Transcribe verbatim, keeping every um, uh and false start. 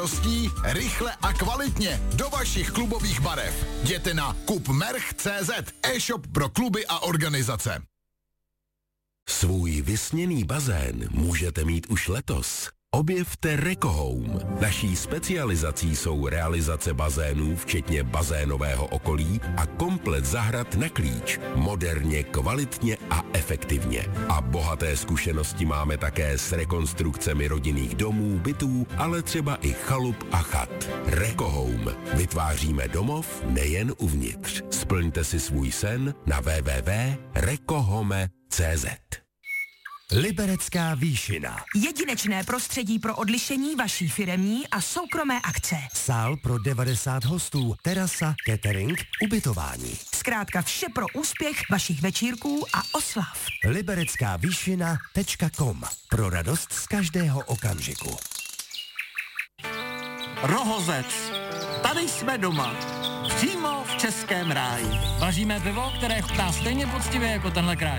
rychle a kvalitně do vašich klubových barev. Jděte na kupmerch tečka cé zet, e-shop pro kluby a organizace. Svůj vysněný bazén můžete mít už letos. Objevte Rekohome. Naší specializací jsou realizace bazénů, včetně bazénového okolí a komplet zahrad na klíč. Moderně, kvalitně a efektivně. A bohaté zkušenosti máme také s rekonstrukcemi rodinných domů, bytů, ale třeba i chalup a chat. Rekohome. Vytváříme domov nejen uvnitř. Splňte si svůj sen na w w w tečka rekohome tečka cé zet. Liberecká výšina. Jedinečné prostředí pro odlišení vaší firemní a soukromé akce. Sál pro devadesát hostů, terasa, catering, ubytování. Zkrátka vše pro úspěch vašich večírků a oslav. liberecká výšina tečka com. Pro radost z každého okamžiku. Rohozec. Tady jsme doma. Přímo v českém ráji. Vaříme pivo, které chutná stejně poctivě jako tenhle kraj.